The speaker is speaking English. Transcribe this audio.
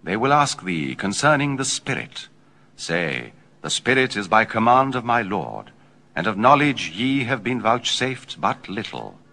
They will ask thee concerning the Spirit. Say, the Spirit is by command of my Lord, and of knowledge ye have been vouchsafed but little.